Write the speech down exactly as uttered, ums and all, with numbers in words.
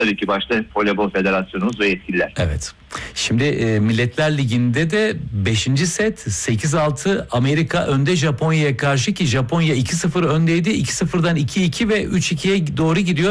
Tabii ki başta Voleybol Federasyonumuz ve yetkililer. Evet. Şimdi e, Milletler Ligi'nde de beşinci set sekiz altı Amerika önde Japonya'ya karşı, ki Japonya iki sıfır öndeydi. iki sıfırdan iki iki ve üç ikiye doğru gidiyor.